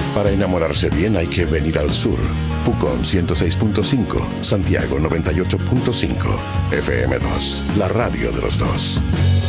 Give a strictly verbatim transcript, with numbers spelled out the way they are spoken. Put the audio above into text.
Para enamorarse bien hay que venir al sur. Pucón ciento seis punto cinco, Santiago noventa y ocho punto cinco, F M dos, la radio de los dos.